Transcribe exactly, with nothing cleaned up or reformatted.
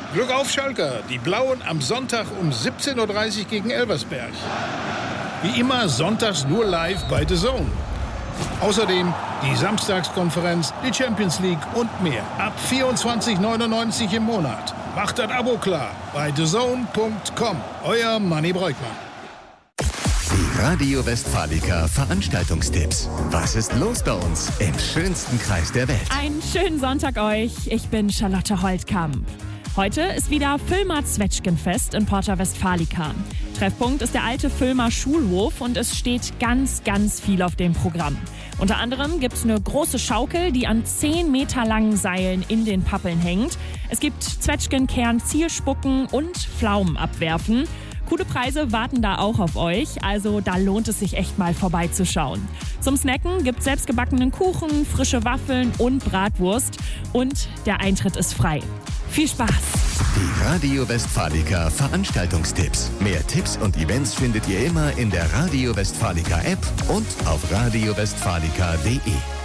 Glück auf, Schalker. Die Blauen am Sonntag um siebzehn Uhr dreißig gegen Elversberg. Wie immer sonntags nur live bei The Zone. Außerdem die Samstagskonferenz, die Champions League und mehr. Ab vierundzwanzig neunundneunzig im Monat. Macht das Abo klar bei the zone punkt com. Euer Manni Breukmann. Die Radio Westfalica Veranstaltungstipps. Was ist los bei uns im schönsten Kreis der Welt? Einen schönen Sonntag euch. Ich bin Charlotte Holtkamp. Heute ist wieder Villmar Zwetschgenfest in Porta Westfalica. Treffpunkt ist der alte Villmar Schulhof und es steht ganz, ganz viel auf dem Programm. Unter anderem gibt es eine große Schaukel, die an zehn Meter langen Seilen in den Pappeln hängt. Es gibt Zwetschgenkern, Zielspucken und Pflaumen abwerfen. Coole Preise warten da auch auf euch, also da lohnt es sich echt mal vorbeizuschauen. Zum Snacken gibt es selbstgebackenen Kuchen, frische Waffeln und Bratwurst und der Eintritt ist frei. Viel Spaß! Die Radio Westfalica Veranstaltungstipps. Mehr Tipps und Events findet ihr immer in der Radio Westfalica App und auf radio westfalica punkt de.